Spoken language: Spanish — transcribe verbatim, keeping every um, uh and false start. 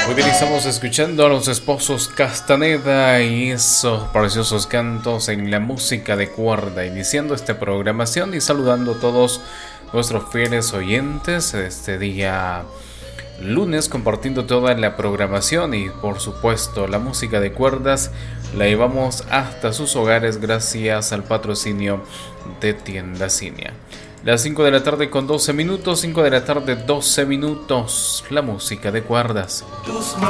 Muy bien, estamos escuchando a los esposos Castaneda y esos preciosos cantos en la música de cuerda, iniciando esta programación y saludando a todos nuestros fieles oyentes este día lunes, compartiendo toda la programación y por supuesto la música de cuerdas la llevamos hasta sus hogares gracias al patrocinio de Tienda Cinia. Las cinco de la tarde con doce minutos, cinco de la tarde doce minutos, la música de cuerdas. Tus